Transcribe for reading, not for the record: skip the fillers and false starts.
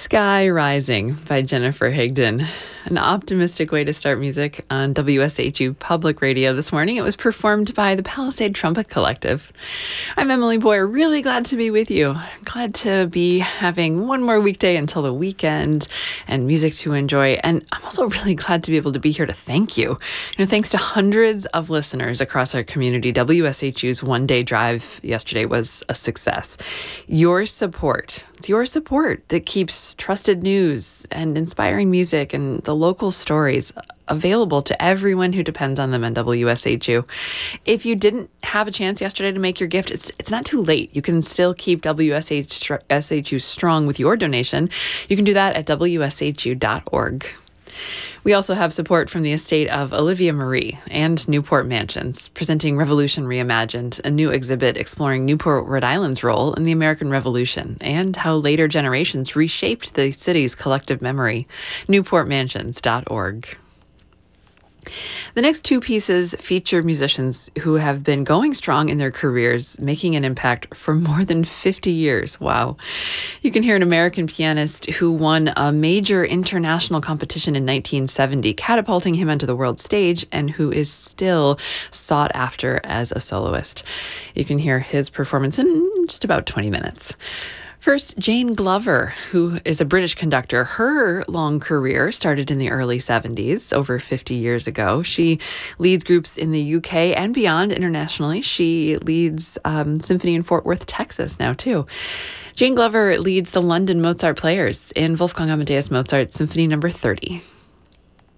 Sky Rising by Jennifer Higdon. An optimistic way to start music on WSHU Public Radio this morning. It was performed by the Palisade Trumpet Collective. I'm Emily Boyer, really glad to be with you. Glad to be having one more weekday until the weekend and music to enjoy. And I'm also really glad to be able to be here to thank you. Thanks to hundreds of listeners across our community, WSHU's one-day drive yesterday was a success. It's your support that keeps trusted news and inspiring music and the local stories available to everyone who depends on them on WSHU. If you didn't have a chance yesterday to make your gift, it's not too late. You can still keep WSHU strong with your donation. You can do that at WSHU.org. We also have support from the estate of Olivia Marie and Newport Mansions, presenting Revolution Reimagined, a new exhibit exploring Newport, Rhode Island's role in the American Revolution and how later generations reshaped the city's collective memory. NewportMansions.org. The next two pieces feature musicians who have been going strong in their careers, making an impact for more than 50 years. Wow. You can hear an American pianist who won a major international competition in 1970, catapulting him onto the world stage, and who is still sought after as a soloist. You can hear his performance in just about 20 minutes. First, Jane Glover, who is a British conductor. Her long career started in the early 70s, over 50 years ago. She leads groups in the UK and beyond internationally. She leads symphony in Fort Worth, Texas now, too. Jane Glover leads the London Mozart Players in Wolfgang Amadeus Mozart's Symphony No. 30.